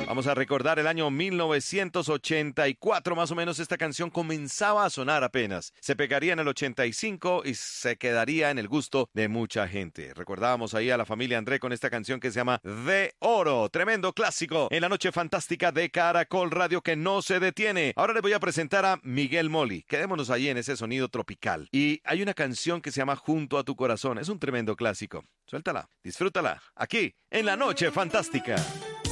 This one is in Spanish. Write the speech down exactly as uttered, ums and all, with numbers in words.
Vamos a recordar el año mil novecientos ochenta y cuatro, más o menos esta canción comenzaba a sonar apenas. Se pegaría en el ochenta y cinco y se quedaría en el gusto de mucha gente. Recordábamos ahí a la familia André con esta canción que se llama De Oro, tremendo clásico en la noche fantástica de Caracol Radio que no se detiene. Ahora les voy a presentar a Miguel Moli. Quedémonos ahí en ese sonido tropical. Y hay una canción que se llama Junto a tu corazón. Es un tremendo clásico. Suéltala, disfrútala, aquí en la noche fantástica.